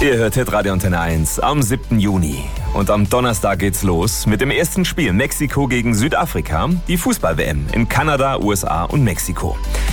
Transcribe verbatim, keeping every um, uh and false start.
Ihr hört Hitradio Antenne eins am siebten Juni. Und am Donnerstag geht's los mit dem ersten Spiel Mexiko gegen Südafrika, die Fußball-W M in Kanada, U S A und Mexiko.